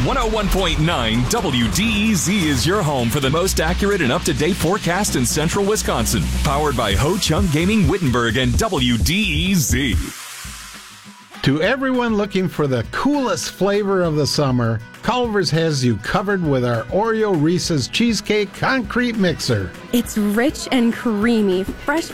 101.9 WDEZ is your home for the most accurate and up-to-date forecast in central Wisconsin. Powered by Ho Chunk Gaming Wittenberg and WDEZ. To everyone looking for the coolest flavor of the summer, Culver's has you covered with our Oreo Reese's Cheesecake Concrete Mixer. It's rich and creamy, fresh